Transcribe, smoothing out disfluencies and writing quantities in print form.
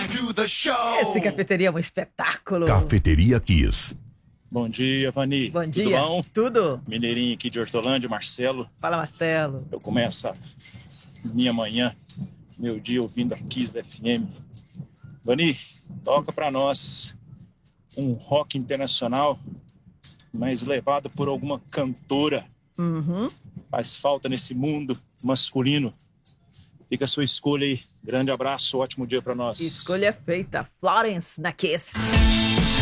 Esse Cafeteria é um espetáculo. Cafeteria Kiss. Bom dia, Vani. Bom dia. Tudo bom? Tudo. Mineirinho aqui de Hortolândia, Marcelo. Fala, Marcelo. Eu começo a minha manhã, meu dia ouvindo a Kiss FM. Vani, toca pra nós um rock internacional, mas levado por alguma cantora. Faz falta nesse mundo masculino. Fica a sua escolha aí. Grande abraço, ótimo dia pra nós. Escolha feita. Florence na Kiss.